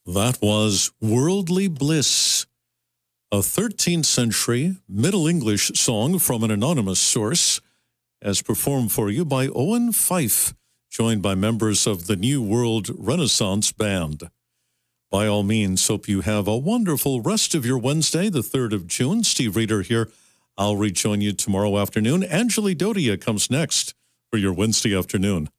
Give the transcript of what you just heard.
That was Worldly Bliss, a 13th century Middle English song from an anonymous source, as performed for you by Owen Fife, joined by members of the New World Renaissance Band. By all means, hope you have a wonderful rest of your Wednesday, the 3rd of June. Steve Reeder here. I'll rejoin you tomorrow afternoon. Angeli Dodia comes next for your Wednesday afternoon.